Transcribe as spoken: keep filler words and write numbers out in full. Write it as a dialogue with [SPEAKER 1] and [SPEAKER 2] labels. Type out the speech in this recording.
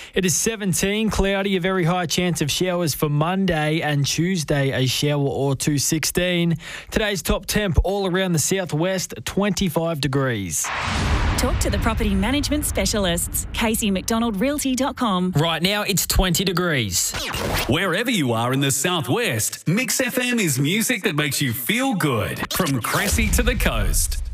[SPEAKER 1] It is seventeen, cloudy, a very high chance of showers for Monday, and Tuesday a shower or two. sixteen. Today's top temp all around the southwest, twenty-five degrees.
[SPEAKER 2] Talk to the property management specialists. Casey McDonald Realty dot com.
[SPEAKER 1] Right now it's twenty degrees.
[SPEAKER 3] Wherever you are in the southwest, Mix F M is music that makes you feel good. From Cressy to the coast.